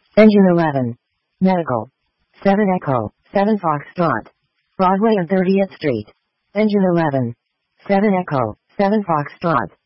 Engine 11. Medical. 7 Echo, 7 Foxtrot. Broadway and 30th Street. Engine 11. 7 Echo, 7 Foxtrot.